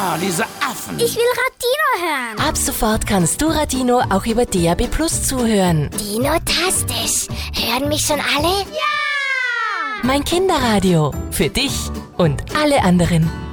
diese Affen. Ich will Radino hören. Ab sofort kannst du Radino auch über DAB+ zuhören. Dino-tastisch. Hören mich schon alle? Ja! Mein Kinderradio. Für dich und alle anderen.